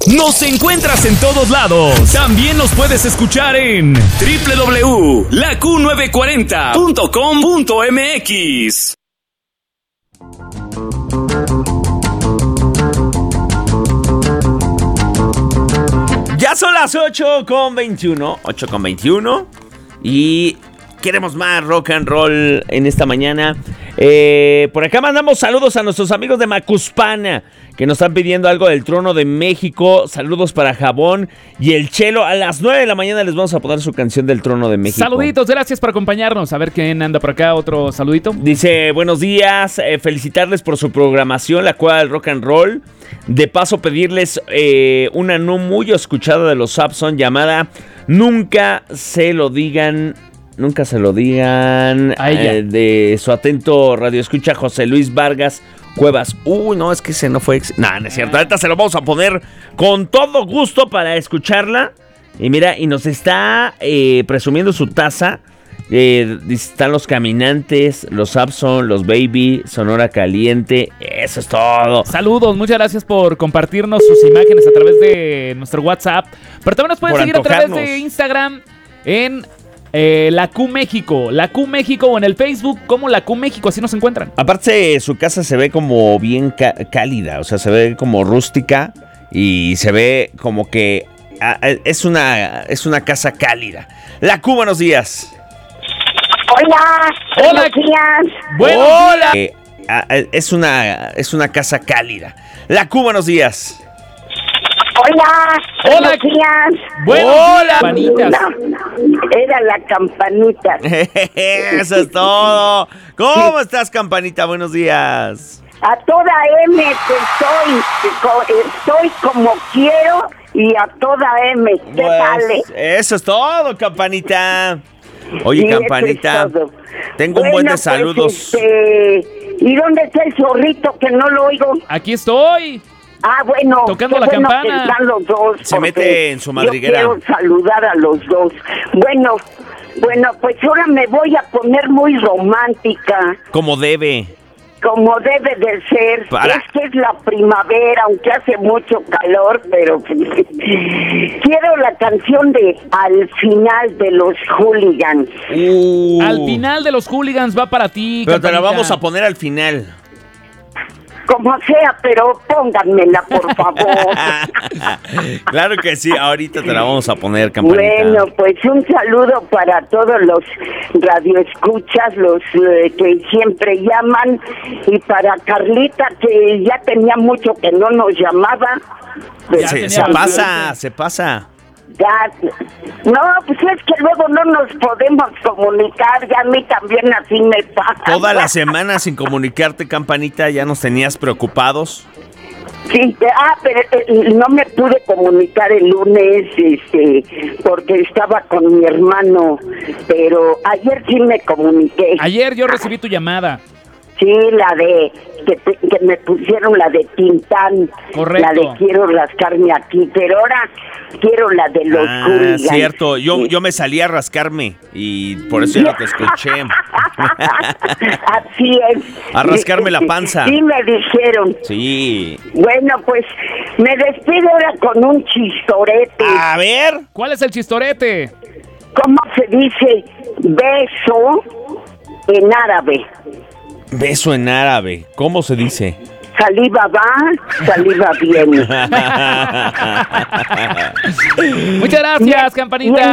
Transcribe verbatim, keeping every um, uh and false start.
Nos encuentras en todos lados. También nos puedes escuchar en doble u doble u doble u punto la Q novecientos cuarenta punto com punto m x. Ya son las ocho con veintiuno, ocho con veintiuno y queremos más rock and roll en esta mañana. Eh, por acá mandamos saludos a nuestros amigos de Macuspana que nos están pidiendo algo del Trono de México. Saludos para Jabón y el Chelo. A las nueve de la mañana les vamos a poner su canción del Trono de México. Saluditos, gracias por acompañarnos. A ver quién anda por acá, otro saludito. Dice, buenos días, eh, felicitarles por su programación, la Cueva del Rock and Roll. De paso pedirles eh, una no muy escuchada de los Sapson llamada Nunca se lo digan... Nunca se lo digan a ella. Eh, de su atento radioescucha José Luis Vargas Cuevas. Uy, no, es que ese no fue... Ex... No, no es cierto. Ahorita se lo vamos a poner con todo gusto para escucharla. Y mira, y nos está eh, presumiendo su taza. Eh, están los Caminantes, los Sapson, los Baby, Sonora Caliente. Eso es todo. Saludos, muchas gracias por compartirnos sus imágenes a través de nuestro WhatsApp. Pero también nos pueden Por seguir antojarnos. a través de Instagram en... Eh, La Q México, La Q México o en el Facebook como La Q México, así nos encuentran. Aparte, su casa se ve como bien ca- cálida, o sea, se ve como rústica y se ve como que ah, es una, es una casa cálida. La Q, buenos días. Hola, Hola. buenos días. Buenos Hola. Eh, ah, es una, es una casa cálida. La Q, buenos días. Hola, Hola. buenos días. Buenos Hola. días, Campanitas. No, era la campanita. Eso es todo. ¿Cómo estás, Campanita? Buenos días. A toda M que estoy, co- estoy como quiero y a toda M. ¿Qué tal? Pues, eso es todo, Campanita. Oye, Sí, eso Campanita, es todo. tengo un Bueno, buen de pues, saludos. este, ¿y dónde está el zorrito que no lo oigo? Aquí estoy. Ah, bueno, Tocando qué la bueno campana. que están los dos. Se porque mete en su madriguera. Yo quiero saludar a los dos. Bueno, bueno, pues ahora me voy a poner muy romántica, Como debe. como debe de ser. Para. Es que es la primavera, aunque hace mucho calor, pero quiero la canción de Al final de los Hooligans. Uh, Al final de los Hooligans va para ti, Pero te la Campanita. vamos a poner al final. Como sea, pero pónganmela, por favor. Claro que sí, ahorita te la vamos a poner, Campanita. Bueno, pues un saludo para todos los radioescuchas, los eh, que siempre llaman, y para Carlita, que ya tenía mucho que no nos llamaba. Pues, Ya se, tenía se bastante. pasa, se pasa. ya- no, pues es que luego no nos podemos comunicar, ya a mí también así me pasa. Toda la semana sin comunicarte, Campanita, ya nos tenías preocupados. Sí, ah, pero eh, no me pude comunicar el lunes, este, porque estaba con mi hermano, pero ayer sí me comuniqué. Ayer yo recibí tu llamada. Sí, la de que, te- que me pusieron la de Tintán. Correcto. La de quiero rascarme aquí, pero ahora quiero la de los Ah, hooligans. cierto. Yo, Sí. yo me salí a rascarme y por eso ya no te escuché. Así es. A rascarme la panza. Sí, me dijeron. Sí. Bueno, pues me despido ahora con un chistorete. A ver. ¿Cuál es el chistorete? ¿Cómo se dice beso en árabe? Beso en árabe. ¿Cómo se dice? Saliva va, saliva viene. Muchas gracias, Campanita.